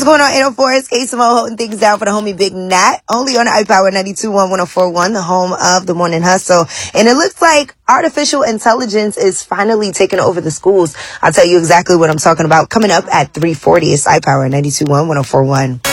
What's going on, 804? It's K-Samo holding things down for the homie Big Nat. Only on the iPower 92.1 the home of the morning hustle. And it looks like artificial intelligence is finally taking over the schools. I'll tell you exactly what I'm talking about coming up at 3:40. It's iPower 92.1